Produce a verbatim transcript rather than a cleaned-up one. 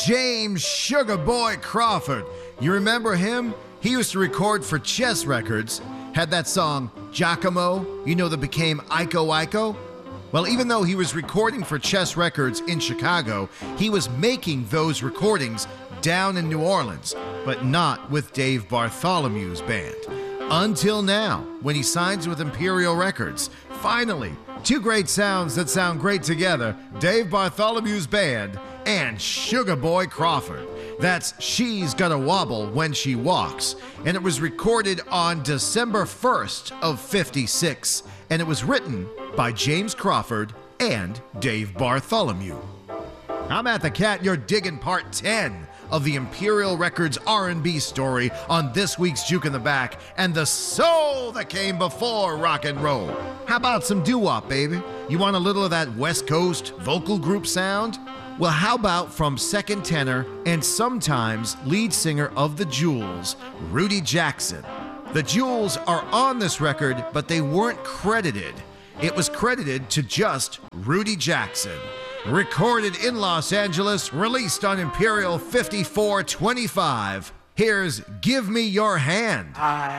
James Sugar Boy Crawford. You remember him? He used to record for Chess Records. Had that song, Giacomo, you know, that became Iko Iko? Well, even though he was recording for Chess Records in Chicago, he was making those recordings down in New Orleans, but not with Dave Bartholomew's band. Until now, when he signs with Imperial Records. Finally, two great sounds that sound great together, Dave Bartholomew's band and Sugar Boy Crawford. That's She's Gonna Wobble When She Walks, and it was recorded on December first of fifty-six, and it was written by James Crawford and Dave Bartholomew. I'm At The Cat, you're digging part ten of the Imperial Records R and B story on this week's Juke in the Back and the soul that came before rock and roll. How about some doo-wop, baby? You want a little of that West Coast vocal group sound? Well, how about from second tenor and sometimes lead singer of the Jewels, Rudy Jackson. The Jewels are on this record, but they weren't credited. It was credited to just Rudy Jackson. Recorded in Los Angeles, released on Imperial fifty-four twenty-five. Here's Give Me Your Hand. I